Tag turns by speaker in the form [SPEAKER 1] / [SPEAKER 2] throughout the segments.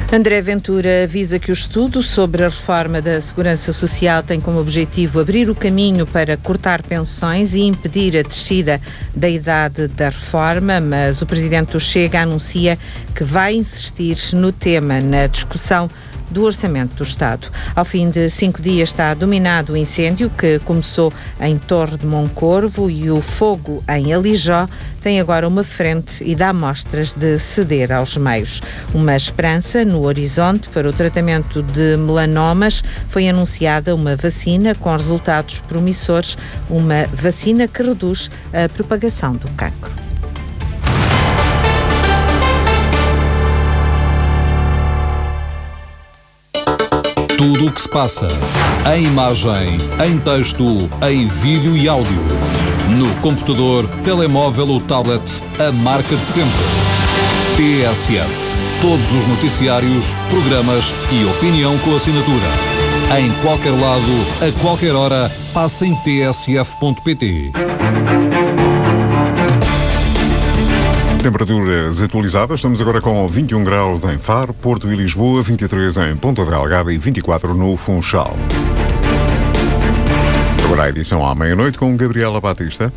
[SPEAKER 1] André Ventura avisa que o estudo sobre a reforma da Segurança Social tem como objetivo abrir o caminho para cortar pensões e impedir a descida da idade da reforma, mas o presidente do Chega anuncia que vai insistir no tema na discussão do Orçamento do Estado. Ao fim de 5 dias está dominado o incêndio que começou em Torre de Moncorvo e o fogo em Alijó tem agora uma frente e dá mostras de ceder aos meios. Uma esperança no horizonte para o tratamento de melanomas. Foi anunciada uma vacina com resultados promissores, uma vacina que reduz a propagação do cancro.
[SPEAKER 2] Tudo o que se passa, em imagem, em texto, em vídeo e áudio. No computador, telemóvel ou tablet, a marca de sempre. TSF. Todos os noticiários, programas e opinião com assinatura. Em qualquer lado, a qualquer hora, passa em tsf.pt.
[SPEAKER 3] Temperaturas atualizadas, estamos agora com 21 graus em Faro, Porto e Lisboa, 23 em Ponta Delgada e 24 no Funchal. Agora a edição à meia-noite com Gabriela Batista.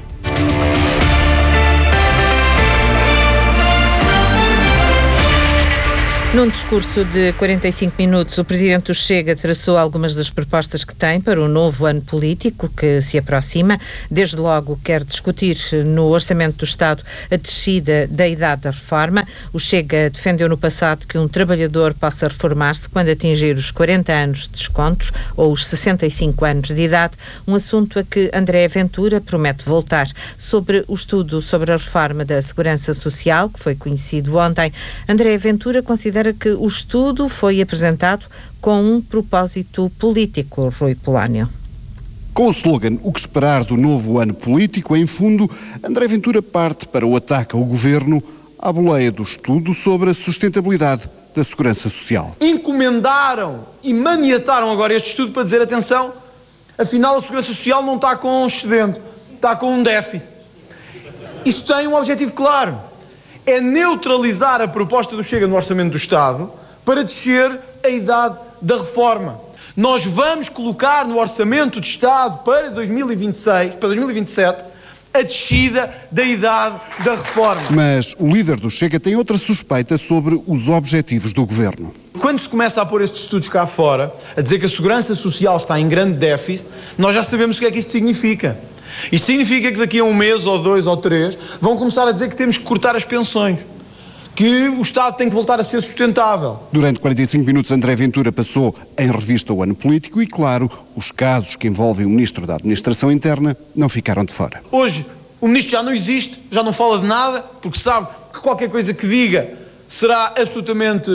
[SPEAKER 1] Num discurso de 45 minutos, o presidente do Chega traçou algumas das propostas que tem para o novo ano político que se aproxima. Desde logo quer discutir no Orçamento do Estado a descida da idade da reforma. O Chega defendeu no passado que um trabalhador possa reformar-se quando atingir os 40 anos de descontos ou os 65 anos de idade, um assunto a que André Ventura promete voltar. Sobre o estudo sobre a reforma da Segurança Social, que foi conhecido ontem, André Ventura considera que o estudo foi apresentado com um propósito político, Rui Polónio.
[SPEAKER 4] Com o slogan "O que esperar do novo ano político", em fundo, André Ventura parte para o ataque ao governo à boleia do estudo sobre a sustentabilidade da Segurança Social.
[SPEAKER 5] Encomendaram e maniataram agora este estudo para dizer, atenção, afinal a Segurança Social não está com um excedente, está com um déficit. Isto tem um objetivo claro. É neutralizar a proposta do Chega no Orçamento do Estado para descer a idade da reforma. Nós vamos colocar no Orçamento do Estado para 2026, para 2027, a descida da idade da reforma.
[SPEAKER 4] Mas o líder do Chega tem outra suspeita sobre os objetivos do governo.
[SPEAKER 5] Quando se começa a pôr estes estudos cá fora, a dizer que a Segurança Social está em grande déficit, nós já sabemos o que é que isto significa. Isto significa que daqui a 1 mês, ou 2, ou 3, vão começar a dizer que temos que cortar as pensões, que o Estado tem que voltar a ser sustentável.
[SPEAKER 4] Durante 45 minutos, André Ventura passou em revista o ano político e, claro, os casos que envolvem o Ministro da Administração Interna não ficaram de fora.
[SPEAKER 5] Hoje, o Ministro já não existe, já não fala de nada, porque sabe que qualquer coisa que diga será absolutamente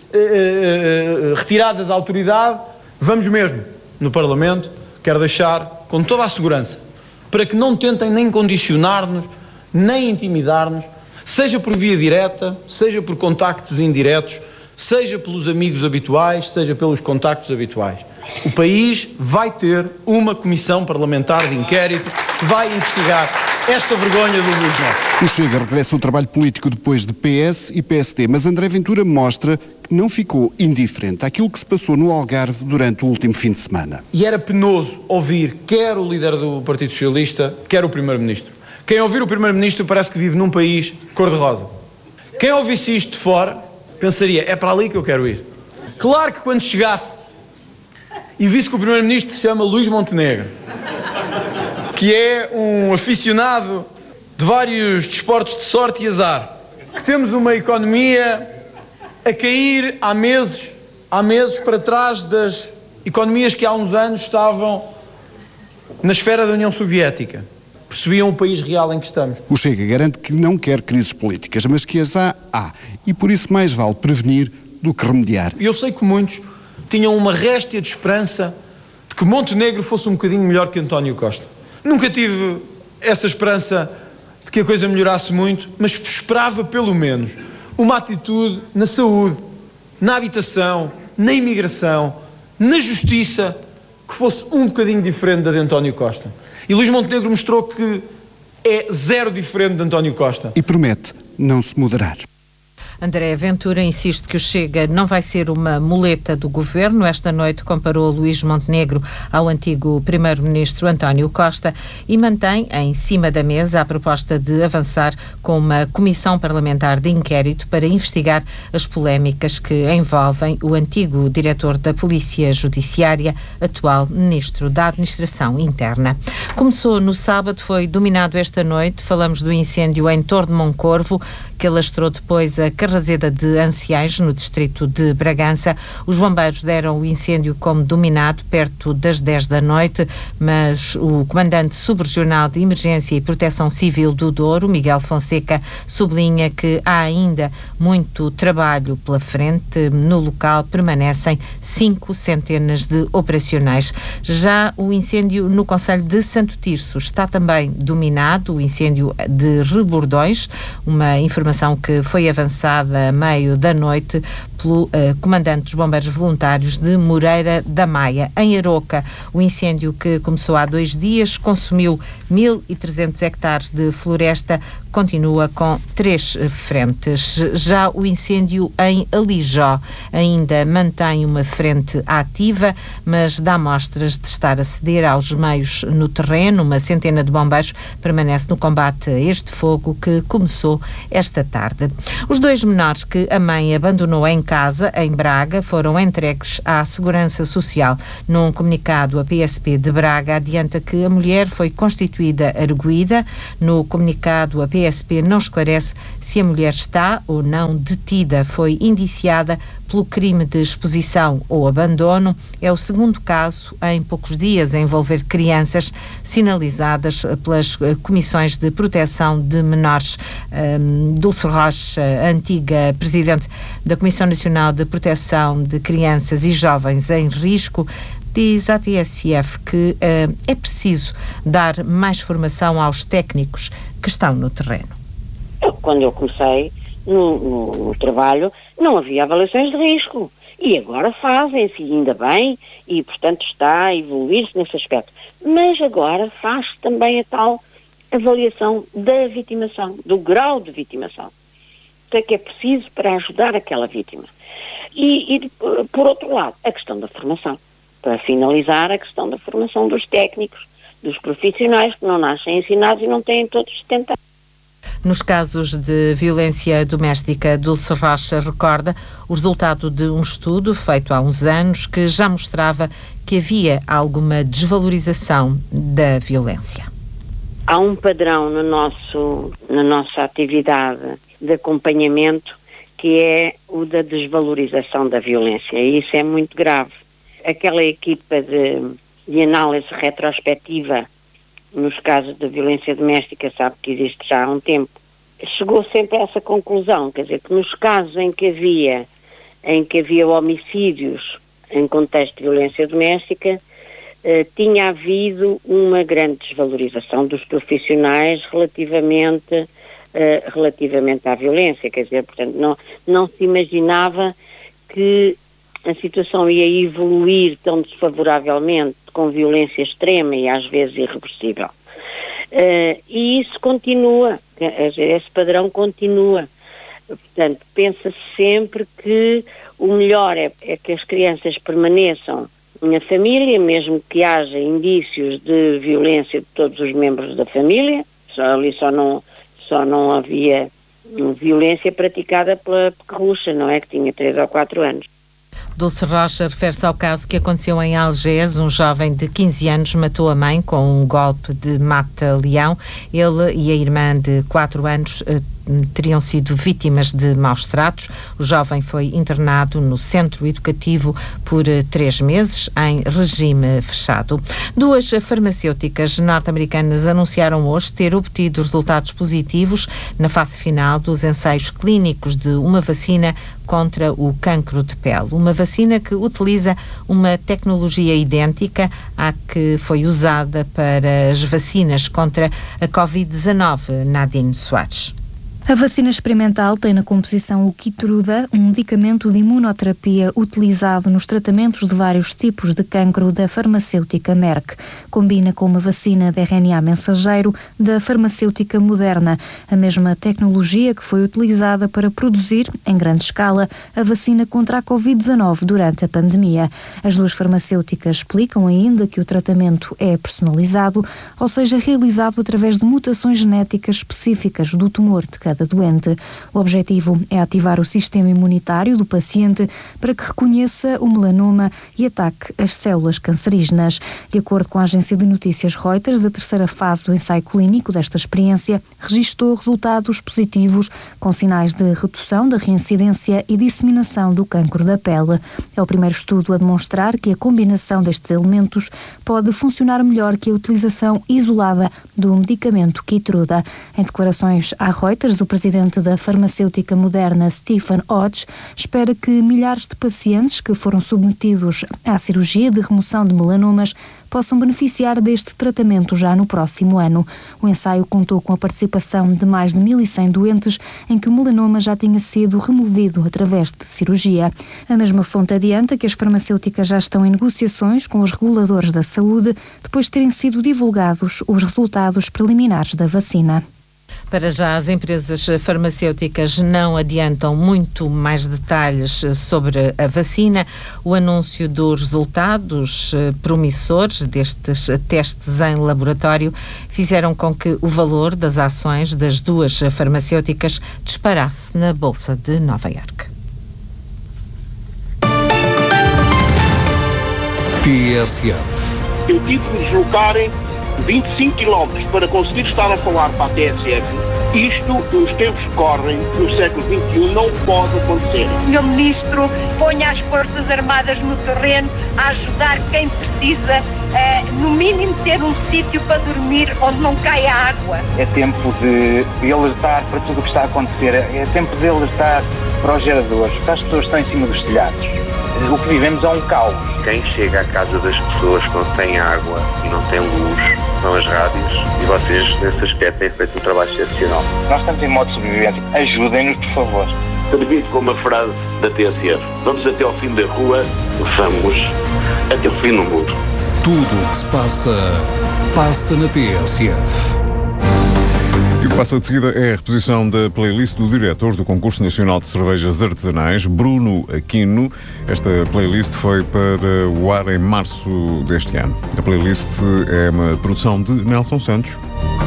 [SPEAKER 5] retirada da autoridade. Vamos mesmo, no Parlamento, quero deixar com toda a segurança, para que não tentem nem condicionar-nos, nem intimidar-nos, seja por via direta, seja por contactos indiretos, seja pelos amigos habituais, seja pelos contactos habituais. O país vai ter uma comissão parlamentar de inquérito que vai investigar esta vergonha do Luís Neto.
[SPEAKER 4] O Chega regressa ao trabalho político depois de PS e PSD, mas André Ventura mostra que não ficou indiferente àquilo que se passou no Algarve durante o último fim de semana.
[SPEAKER 5] E era penoso ouvir quer o líder do Partido Socialista, quer o Primeiro-Ministro. Quem ouvir o Primeiro-Ministro parece que vive num país cor-de-rosa. Quem ouvisse isto de fora pensaria, é para ali que eu quero ir. Claro que quando chegasse e visse que o Primeiro-Ministro se chama Luís Montenegro, que é um aficionado de vários desportos de sorte e azar, que temos uma economia a cair há meses para trás das economias que há uns anos estavam na esfera da União Soviética. Percebiam o país real em que estamos.
[SPEAKER 4] O Chega garante que não quer crises políticas, mas que as há. E por isso mais vale prevenir do que remediar.
[SPEAKER 5] Eu sei que muitos tinham uma réstia de esperança de que Montenegro fosse um bocadinho melhor que António Costa. Nunca tive essa esperança de que a coisa melhorasse muito, mas esperava pelo menos uma atitude na saúde, na habitação, na imigração, na justiça, que fosse um bocadinho diferente da de António Costa. E Luís Montenegro mostrou que é zero diferente de António Costa.
[SPEAKER 4] E promete não se moderar.
[SPEAKER 1] André Ventura insiste que o Chega não vai ser uma muleta do governo. Esta noite comparou Luís Montenegro ao antigo primeiro-ministro António Costa e mantém em cima da mesa a proposta de avançar com uma comissão parlamentar de inquérito para investigar as polémicas que envolvem o antigo diretor da Polícia Judiciária, atual ministro da Administração Interna. Começou no sábado, foi dominado esta noite. Falamos do incêndio em Torre de Moncorvo, que alastrou depois a Carraseda de Anciães, no distrito de Bragança. Os bombeiros deram o incêndio como dominado perto das 10 da noite, mas o comandante subregional de Emergência e Proteção Civil do Douro, Miguel Fonseca, sublinha que há ainda muito trabalho pela frente. No local permanecem 5 centenas de operacionais. Já o incêndio no concelho de Santo Tirso está também dominado, o incêndio de Rebordões, uma informação que foi avançada a meio da noite pelo comandante dos bombeiros voluntários de Moreira da Maia. Em Aroca, o incêndio que começou há 2 dias consumiu 1.300 hectares de floresta, continua com 3 frentes. Já o incêndio em Alijó ainda mantém uma frente ativa, mas dá mostras de estar a ceder aos meios no terreno. Uma centena de bombeiros permanece no combate a este fogo que começou esta tarde. Os 2 menores que a mãe abandonou em casa, em Braga, foram entregues à Segurança Social. Num comunicado, a PSP de Braga adianta que a mulher foi constituída arguida. No comunicado, a PSP não esclarece se a mulher está ou não detida. Foi indiciada pelo crime de exposição ou abandono. É o segundo caso em poucos dias a envolver crianças, sinalizadas pelas Comissões de Proteção de Menores. Dulce Rocha, antiga presidente da Comissão Nacional de Proteção de Crianças e Jovens em Risco, diz à TSF que é preciso dar mais formação aos técnicos que estão no terreno.
[SPEAKER 6] Quando eu comecei no trabalho, não havia avaliações de risco. E agora fazem-se, ainda bem, e portanto está a evoluir-se nesse aspecto. Mas agora faz também a tal avaliação da vitimação, do grau de vitimação. O que é preciso para ajudar aquela vítima. E por outro lado, a questão da formação. Para finalizar, a questão da formação dos técnicos, dos profissionais que não nascem ensinados e não têm todos 70 anos.
[SPEAKER 1] Nos casos de violência doméstica, Dulce Rocha recorda o resultado de um estudo feito há uns anos que já mostrava que havia alguma desvalorização da violência.
[SPEAKER 6] Há um padrão na nossa atividade de acompanhamento que é o da desvalorização da violência, e isso é muito grave. Aquela equipa de análise retrospectiva nos casos de violência doméstica, sabe que existe já há um tempo, chegou sempre a essa conclusão, quer dizer, que nos casos em que havia homicídios em contexto de violência doméstica, tinha havido uma grande desvalorização dos profissionais relativamente à violência, quer dizer, portanto, não se imaginava que a situação ia evoluir tão desfavoravelmente, com violência extrema e às vezes irreversível. E isso continua, esse padrão continua. Portanto, pensa-se sempre que o melhor é que as crianças permaneçam na família, mesmo que haja indícios de violência de todos os membros da família. Só não havia violência praticada pela pequerrucha, não é? Que tinha 3 ou 4 anos.
[SPEAKER 1] Dulce Rocha refere-se ao caso que aconteceu em Algés. Um jovem de 15 anos matou a mãe com um golpe de mata-leão. Ele e a irmã de 4 anos teriam sido vítimas de maus tratos. O jovem foi internado no centro educativo por 3 meses, em regime fechado. 2 farmacêuticas norte-americanas anunciaram hoje ter obtido resultados positivos na fase final dos ensaios clínicos de uma vacina contra o cancro de pele. Uma vacina que utiliza uma tecnologia idêntica à que foi usada para as vacinas contra a Covid-19. Nadine Soares.
[SPEAKER 7] A vacina experimental tem na composição o Keytruda, um medicamento de imunoterapia utilizado nos tratamentos de vários tipos de cancro da farmacêutica Merck. Combina com uma vacina de RNA mensageiro da farmacêutica Moderna, a mesma tecnologia que foi utilizada para produzir, em grande escala, a vacina contra a Covid-19 durante a pandemia. As duas farmacêuticas explicam ainda que o tratamento é personalizado, ou seja, realizado através de mutações genéticas específicas do tumor de cada doente. O objetivo é ativar o sistema imunitário do paciente para que reconheça o melanoma e ataque as células cancerígenas. De acordo com a agência de notícias Reuters, a terceira fase do ensaio clínico desta experiência registou resultados positivos com sinais de redução da reincidência e disseminação do cancro da pele. É o primeiro estudo a demonstrar que a combinação destes elementos pode funcionar melhor que a utilização isolada do medicamento Keytruda. Em declarações à Reuters, o presidente da farmacêutica Moderna, Stephen Hodge, espera que milhares de pacientes que foram submetidos à cirurgia de remoção de melanomas possam beneficiar deste tratamento já no próximo ano. O ensaio contou com a participação de mais de 1.100 doentes em que o melanoma já tinha sido removido através de cirurgia. A mesma fonte adianta que as farmacêuticas já estão em negociações com os reguladores da saúde depois de terem sido divulgados os resultados preliminares da vacina.
[SPEAKER 1] Para já, as empresas farmacêuticas não adiantam muito mais detalhes sobre a vacina. O anúncio dos resultados promissores destes testes em laboratório fizeram com que o valor das ações das duas farmacêuticas disparasse na Bolsa de Nova Iorque.
[SPEAKER 2] TSF.
[SPEAKER 8] Eu tive de deslocarem 25 km para conseguir estar a falar para a TSF. Isto, nos tempos que correm, no século XXI, não pode acontecer.
[SPEAKER 9] Senhor Ministro, ponha as Forças Armadas no terreno a ajudar quem precisa, no mínimo ter um sítio para dormir onde não caia água.
[SPEAKER 10] É tempo de alertar para tudo o que está a acontecer, é tempo de alertar para os geradores, para as pessoas que estão em cima dos telhados. O que vivemos é um caos.
[SPEAKER 11] Quem chega à casa das pessoas que não têm água e não têm luz são as rádios, e vocês, nesse aspecto, têm feito um trabalho excepcional.
[SPEAKER 10] Nós estamos em modo de sobrevivência. Ajudem-nos, por favor.
[SPEAKER 11] Termino com uma frase da TSF. Vamos até ao fim da rua, vamos até o fim do mundo.
[SPEAKER 2] Tudo o que se passa, passa na TSF.
[SPEAKER 3] E o que passa de seguida é a reposição da playlist do diretor do Concurso Nacional de Cervejas Artesanais, Bruno Aquino. Esta playlist foi para o ar em março deste ano. A playlist é uma produção de Nelson Santos.